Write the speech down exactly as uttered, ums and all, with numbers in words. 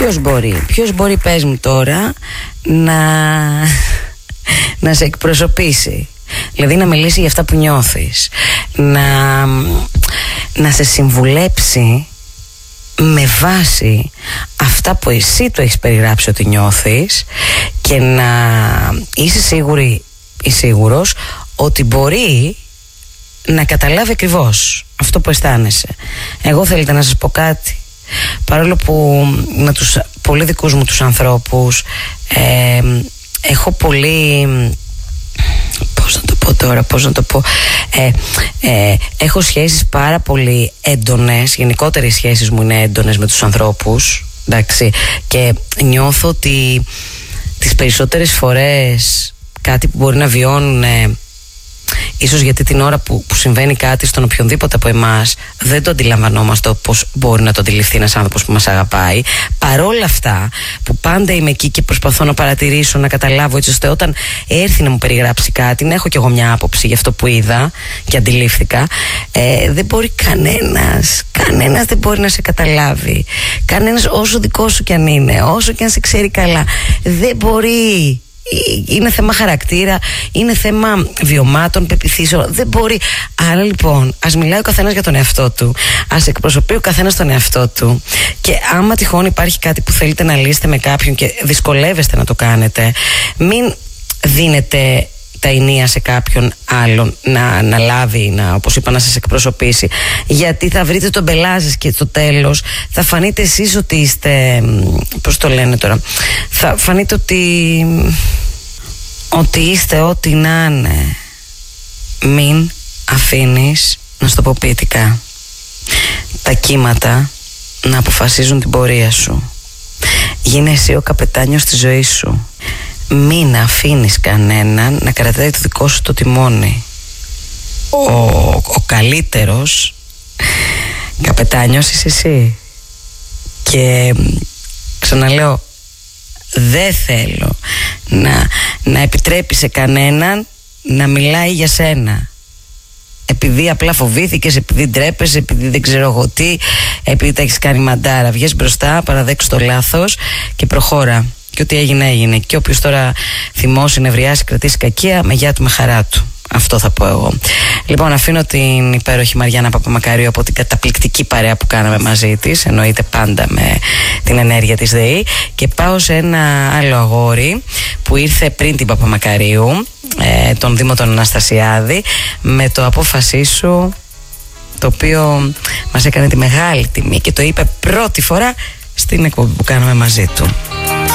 Ποιος μπορεί, ποιος μπορεί, πες μου τώρα, να, να σε εκπροσωπήσει? Δηλαδή να μιλήσει για αυτά που νιώθεις, να, να σε συμβουλέψει με βάση αυτά που εσύ του έχεις περιγράψει ότι νιώθεις, και να είσαι σίγουρη ή σίγουρος ότι μπορεί να καταλάβει ακριβώς αυτό που αισθάνεσαι. Εγώ θέλετε να σας πω κάτι, παρόλο που με τους πολύ δικούς μου τους ανθρώπους ε, έχω πολύ... Πώς να το πω τώρα, πώς να το πω ε, ε, έχω σχέσεις πάρα πολύ έντονες. Γενικότερα οι σχέσεις μου είναι έντονες με τους ανθρώπους, εντάξει, και νιώθω ότι τις περισσότερες φορές κάτι που μπορεί να βιώνουν ε, ίσως γιατί την ώρα που, που συμβαίνει κάτι στον οποιονδήποτε από εμάς δεν το αντιλαμβανόμαστε όπως μπορεί να το αντιληφθεί ένας άνθρωπος που μας αγαπάει. Παρόλα αυτά, που πάντα είμαι εκεί και προσπαθώ να παρατηρήσω, να καταλάβω, έτσι ώστε όταν έρθει να μου περιγράψει κάτι να έχω κι εγώ μια άποψη για αυτό που είδα και αντιλήφθηκα, ε, δεν μπορεί κανένας, κανένας δεν μπορεί να σε καταλάβει. Κανένας, όσο δικό σου κι αν είναι, όσο κι αν σε ξέρει καλά, δεν μπορεί. Είναι θέμα χαρακτήρα, είναι θέμα βιωμάτων, πεποιθήσεων. Δεν μπορεί. Άρα λοιπόν, ας μιλάει ο καθένας για τον εαυτό του, ας εκπροσωπεί ο καθένας τον εαυτό του. Και άμα τυχόν υπάρχει κάτι που θέλετε να λύσετε με κάποιον και δυσκολεύεστε να το κάνετε, μην δίνετε τα ενία σε κάποιον άλλον να, να λάβει, να, όπως είπα, να σας εκπροσωπήσει. Γιατί θα βρείτε τον πελάζες και στο τέλος θα φανείτε εσείς ότι είστε, πώς το λένε τώρα, θα φανείτε ότι ότι είστε ό,τι να είναι. Μην αφήνεις, να στο πω ποιητικά, τα κύματα να αποφασίζουν την πορεία σου. Γίνε εσύ ο καπετάνιος της ζωής σου. Μην αφήνεις κανέναν να κρατάει το δικό σου το τιμόνι. Ο, ο καλύτερος καπετάνιος είσαι εσύ. Και ξαναλέω, δεν θέλω να, να επιτρέπει σε κανέναν να μιλάει για σένα, επειδή απλά φοβήθηκες, επειδή ντρέπεσαι, επειδή δεν ξέρω εγώ τι, επειδή τα έχεις κάνει μαντάρα. Βγες μπροστά, παραδέξου το λάθος και προχώρα. Και ό,τι έγινε έγινε. Και όποιος τώρα θυμώσει, νευριάσει, κρατήσει κακία, με γεια του, με χαρά του. Αυτό θα πω εγώ. Λοιπόν, αφήνω την υπέροχη Μαριάννα Παπαμακαρίου από την καταπληκτική παρέα που κάναμε μαζί της, εννοείται πάντα με την ενέργεια της ΔΕΗ, και πάω σε ένα άλλο αγόρι που ήρθε πριν την Παπαμακαρίου, ε, τον Δήμο τον Αναστασιάδη, με το Απόφασή σου, το οποίο μας έκανε τη μεγάλη τιμή και το είπε πρώτη φορά στην εκπομπή που κάναμε μαζί του.